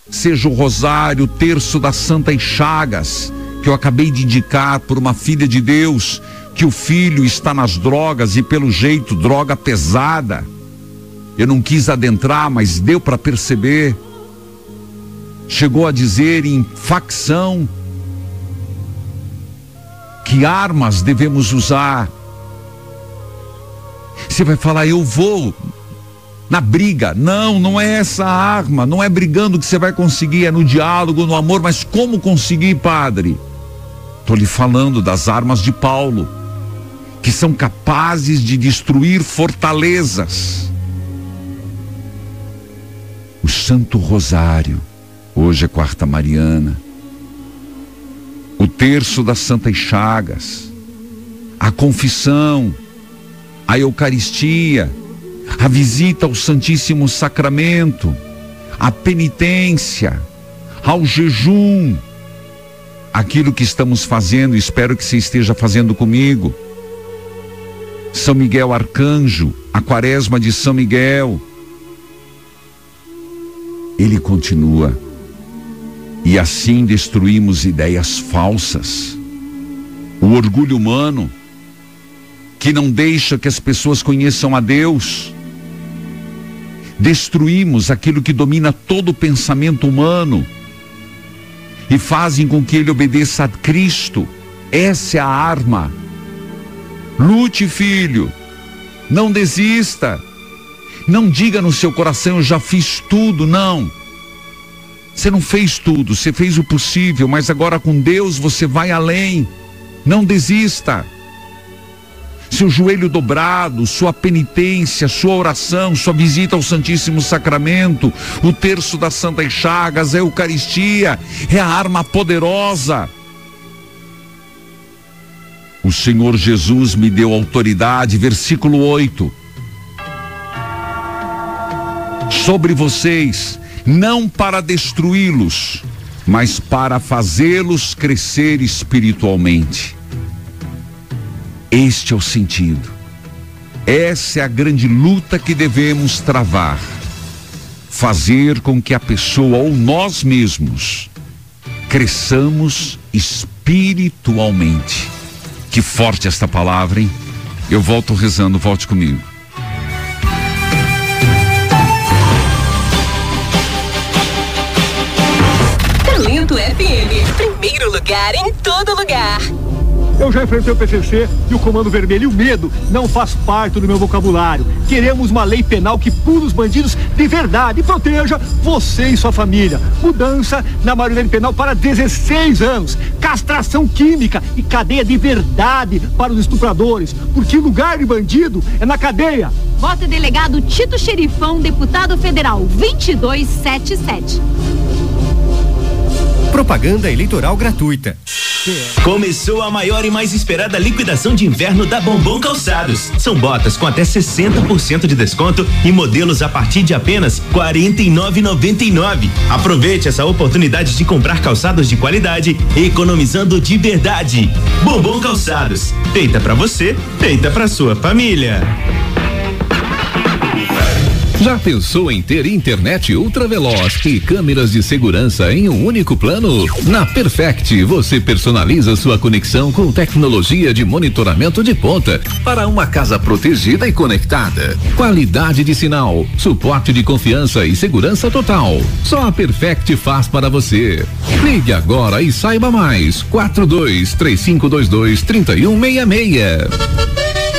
seja o rosário, o terço das Santas Chagas, que eu acabei de indicar por uma filha de Deus, que o filho está nas drogas e pelo jeito droga pesada. Eu não quis adentrar, mas deu para perceber. Chegou a dizer em facção que armas devemos usar. Você vai falar, eu vou na briga. Não, não é essa a arma, não é brigando que você vai conseguir, é no diálogo, no amor. Mas como conseguir, padre? Estou lhe falando das armas de Paulo, que são capazes de destruir fortalezas. O Santo Rosário, hoje é quarta mariana, o terço das Santas Chagas, a confissão, a Eucaristia, a visita ao Santíssimo Sacramento, a penitência, ao jejum, aquilo que estamos fazendo, espero que você esteja fazendo comigo. São Miguel Arcanjo, a quaresma de São Miguel. Ele continua. E assim destruímos ideias falsas. O orgulho humano, que não deixa que as pessoas conheçam a Deus. Destruímos aquilo que domina todo o pensamento humano e fazem com que ele obedeça a Cristo. Essa é a arma. Lute, filho. Não desista. Não diga no seu coração, eu já fiz tudo. Não. Você não fez tudo, você fez o possível, mas agora com Deus você vai além. Não desista. Seu joelho dobrado, sua penitência, sua oração, sua visita ao Santíssimo Sacramento, o terço das Santas Chagas, a Eucaristia, é a arma poderosa. O Senhor Jesus me deu autoridade, versículo 8, sobre vocês, não para destruí-los, mas para fazê-los crescer espiritualmente. Este é o sentido. Essa é a grande luta que devemos travar. Fazer com que a pessoa ou nós mesmos cresçamos espiritualmente. Que forte esta palavra, hein? Eu volto rezando, volte comigo. Talento FM, primeiro lugar em todo lugar. Eu já enfrentei o PCC e o Comando Vermelho, e o medo não faz parte do meu vocabulário. Queremos uma lei penal que pune os bandidos de verdade e proteja você e sua família. Mudança na maioridade penal para 16 anos, castração química e cadeia de verdade para os estupradores, porque o lugar de bandido é na cadeia. Vota delegado Tito Xerifão, deputado federal 2277. Propaganda eleitoral gratuita. Começou a maior e mais esperada liquidação de inverno da Bombom Calçados. São botas com até 60% de desconto e modelos a partir de apenas R$ 49,99. Aproveite essa oportunidade de comprar calçados de qualidade, economizando de verdade. Bombom Calçados, feita pra você, feita pra sua família. Já pensou em ter internet ultraveloz e câmeras de segurança em um único plano? Na Perfect, você personaliza sua conexão com tecnologia de monitoramento de ponta para uma casa protegida e conectada. Qualidade de sinal, suporte de confiança e segurança total. Só a Perfect faz para você. Ligue agora e saiba mais. 4235223166.